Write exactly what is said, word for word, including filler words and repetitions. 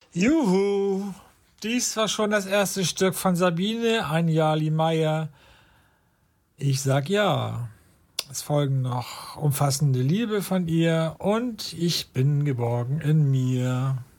Juhu, dies war schon das erste Stück von Sabine, ein Jali Meier. Ich sag ja. Es folgen noch umfassende Liebe von ihr und ich bin geborgen in mir.